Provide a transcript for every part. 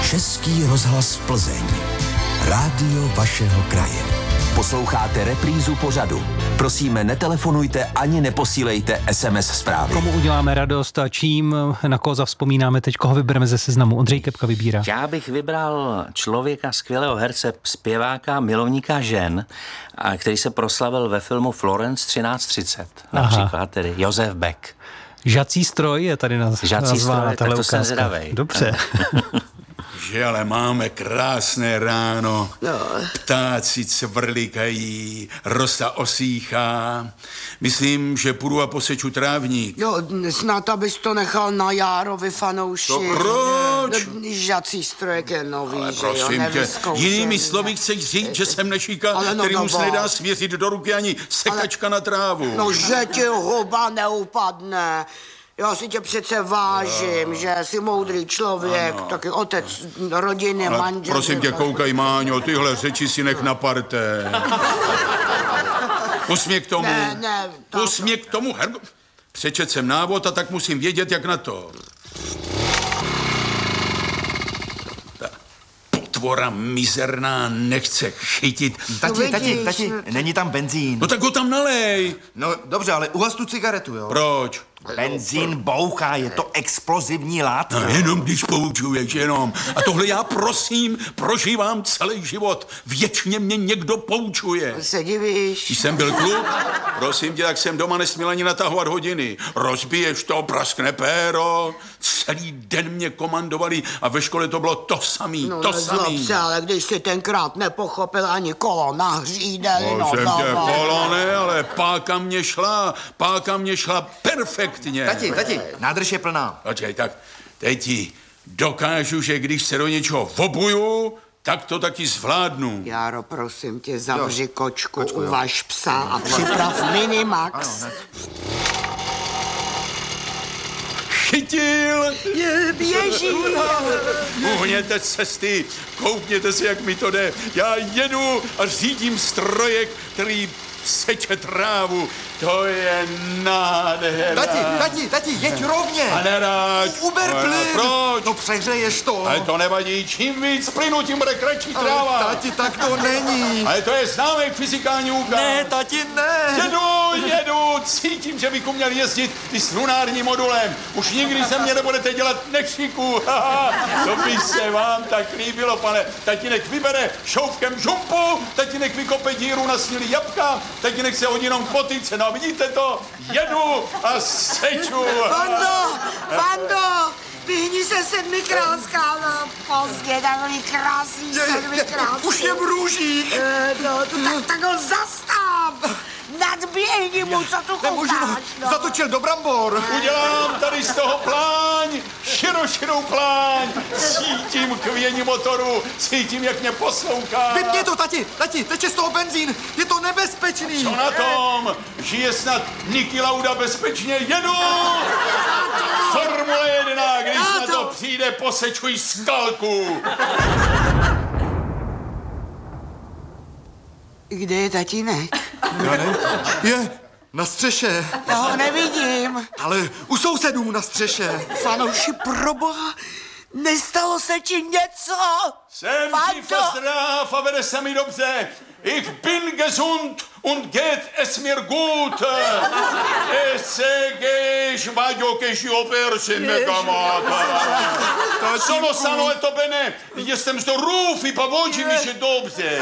Český rozhlas Plzeň. Rádio vašeho kraje. Posloucháte reprízu pořadu. Prosíme, netelefonujte ani neposílejte SMS zprávy. Komu uděláme radost a čím, na koho zavzpomínáme teď, koho vybereme ze seznamu? Ondřej Kepka vybírá. Já bych vybral člověka, skvělého herce, zpěváka, milovníka žen, který se proslavil ve filmu Florence 1330. Například tedy Josef Beck. Žací stroj je tady nazvána. Tak to jsem zvědavej. Dobře. Že ale máme krásné ráno, ptáci cvrlikají, rosa osýchá. Myslím, že půjdu a poseču trávník. Jo, snad abys to nechal na Járovi, fanouši. To proč? Žací strojek je nový, ale že prosím jo, tě, jinými slovy chceš říct, že jsem nešíka, kterýmu se nedá svěřit do ruky ani sekačka na trávu. No, že ti huba neupadne. Já si tě přece vážím, že jsi moudrý člověk, taky otec rodiny, manžel. Prosím tě, koukaj, Máňo, tyhle řeči si nech na parté. Pust mě k tomu. Ne. Pust mě k tomu, Hergo. Přečet jsem návod a tak musím vědět, jak na to. Ta potvora mizerná nechce chytit. Tati, není tam benzín. No tak ho tam nalej. No dobře, ale uhas tu cigaretu, jo? Proč? Benzín bouchá, je to explozivní látka. No, jenom když poučuješ, jenom. A tohle já prosím, prožívám celý život. Věčně mě někdo poučuje. Se divíš? Když jsem byl kluk, prosím tě, tak jsem doma nesměl ani natahovat hodiny. Rozbiješ to, praskne péro. Celý den mě komandovali a ve škole to bylo to samý, no, to samý. Se, ale když jsi tenkrát nepochopil ani kolo na hřídeli, Kolo ne, ale páka mě šla perfektně. Tati, nádrž je plná. Počkej, tak teď ti dokážu, že když se do něčeho vobuju, tak to taky zvládnu. Járo, prosím tě, zavři kočku, uvaž psa a připrav Minimax. Ano, Chytil! Běží! Uhněte cesty, koukněte si, jak mi to jde. Já jedu a řídím strojek, který seče trávu. To je nádhera. Tati, jeď rovně. A neráď. Uber plyn. Proč? No přehřeješ to. Ale to nevadí, čím víc plynu, tím bude kratší tráva. Tati, tak to není. Ale to je známý fyzikální úkaz. Ne, tati, ne. Jedu, cítím, že bychom měli jezdit i s lunárním modulem. Už nikdy se mě nebudete dělat nekšiku. To by se vám tak líbilo, pane. Tatínek vybere šoufkem žumpu, tatínek vykope díru na snílý jabka, tatínek se hodinou k motyce. No vidíte to? Jedu a seču. Fando, vyhni se sedmikrát, skálo, pozdě, takový krásný sedmikrát. Už je brůžík. Tak ho zastav. Nadběhni mu, co tu koukáš, no. Zatočil do brambor. Udělám tady z toho pláň, širou pláň. Cítím kvění motoru, cítím, jak mě poslouchá. Vypni to, tati, teče z toho benzín. Je to nebezpečný. Co na tom? Žije snad Niki Lauda bezpečně. Jedu! Formule 1, když na to přijde, posečuj skalku. Kde je tatínek? Já ne, je na střeše. Já ho nevidím. Ale u sousedů na střeše. Fanouši, proboha, nestalo se ti něco? Jsem tief zdrav a vede se mi dobře. Ich bin gesund und geht es mir gut. Vadio che ci ho perso in mia camata. Sono sano e to bene. Jestem zdorów i powodzi mi się dobrze.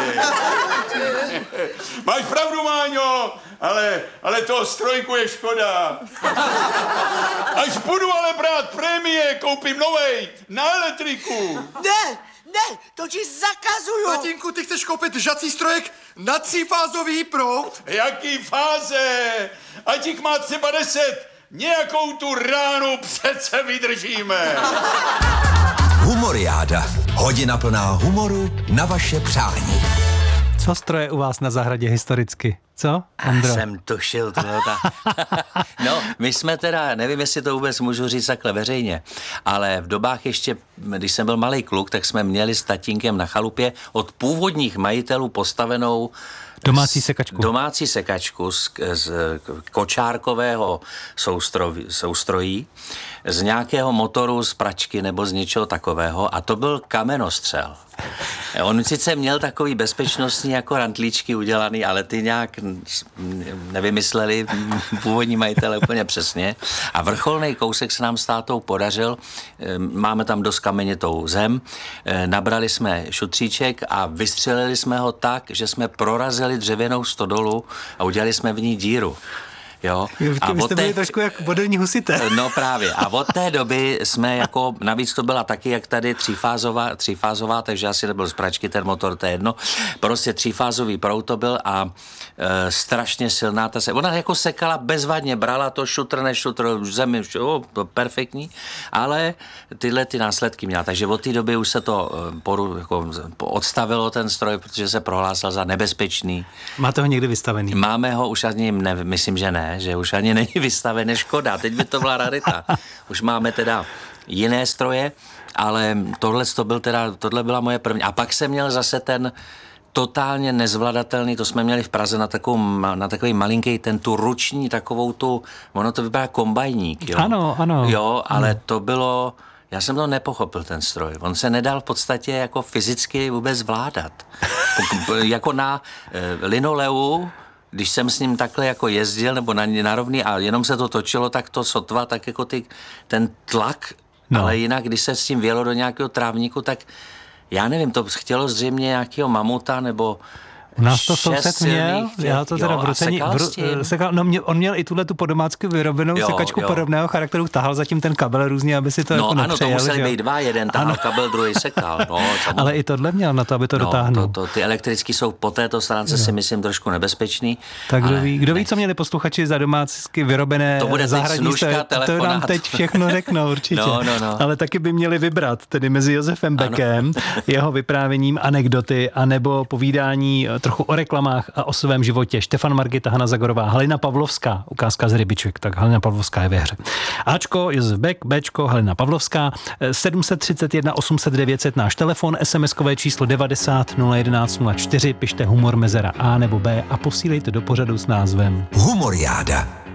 Máš pravdu, Máňo, ale toho strojku je škoda. Až budu ale brát prémie, koupím novej na elektriku. Ne, to ti zakazuju. Tatínku, ty chceš koupit žací strojek na 3fázový proud? Jaký fáze? Ať jich má třeba 10, nějakou tu ránu přece vydržíme. Humoriáda. Hodina plná humoru na vaše přání. Co stroje u vás na zahradě historicky? Co, Ondro? Jsem tušil tohle. No, my jsme teda, nevím, jestli to vůbec můžu říct takhle veřejně, ale v dobách ještě, když jsem byl malý kluk, tak jsme měli s tatínkem na chalupě od původních majitelů postavenou Domácí sekačku z kočárkového soustrojí, z nějakého motoru, z pračky nebo z něčeho takového a to byl kamenostřel. On sice měl takový bezpečnostní jako rantlíčky udělaný, ale ty nějak nevymysleli původní majitele úplně přesně. A vrcholný kousek se nám s tátou podařil. Máme tam dost kamenitou zem. Nabrali jsme šutříček a vystřelili jsme ho tak, že jsme prorazili dřevěnou stodolu a udělali jsme v ní díru. Jo. A vy jste byli trošku jak moderní husité. No právě. A od té doby jsme jako, navíc to byla taky jak tady třífázová, takže asi nebyl z pračky ten motor, to je jedno. Prostě třífázový proud to byl a strašně silná ta se. Ona jako sekala bezvadně, brala to šutr, zemi, perfektní, ale tyhle ty následky měla. Takže od té doby už se to jako odstavilo ten stroj, protože se prohlásil za nebezpečný. Máte ho někdy vystavený? Máme ho už ani, myslím, že ne, že už ani není vystavený, škoda, teď by to byla rarita. Už máme teda jiné stroje, ale tohle byla moje první. A pak jsem měl zase ten totálně nezvladatelný, to jsme měli v Praze na takový malinký, tu ruční, ono to vypadá kombajník, jo. Ano. Jo, ale to bylo, já jsem to nepochopil, ten stroj. On se nedal v podstatě jako fyzicky vůbec zvládat. Jako na linoleu, když jsem s ním takhle jako jezdil, nebo na rovný a jenom se to točilo, tak to sotva, tak jako ten tlak, ale jinak, když se s tím vjelo do nějakého trávníku, tak já nevím, to chtělo zřejmě nějakého mamuta, nebo u nás to soused měl, já to teda on měl i tu po domácky vyrobenou sekačku podobného charakteru, tahal zatím ten kabel různě, aby si to jako nepřejel. No ano, to museli být dva, jeden tahal kabel, druhý sekal. Ale i tohle měl na to, aby to dotáhnul. Ty elektrický jsou po této stránce si myslím trošku nebezpečný. Tak kdo ví, co měli posluchači za domácky vyrobené zahradní stroje, to nám teď všechno řeknou určitě. No. Ale taky by měli vybrat, tedy mezi Josefem Beckem, jeho vyprávěním anekdoty, anebo povídání trochu o reklamách a o svém životě. Štefan Margita, Hana Zagorová, Halina Pavlovská, ukázka z Rybiček, tak Halina Pavlovská je ve hře. Ačko, Josef Beck, Bčko, Halina Pavlovská, 731 800 900 náš telefon, SMS-kové číslo 90 011 04, pište humor mezera A nebo B a posílejte do pořadu s názvem Humoriáda.